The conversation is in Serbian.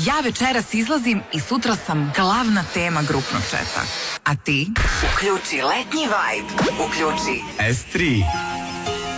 Ja večeras izlazim i sutra sam glavna tema grupnog četa. A ti? Uključi letnji vibe. Uključi S3.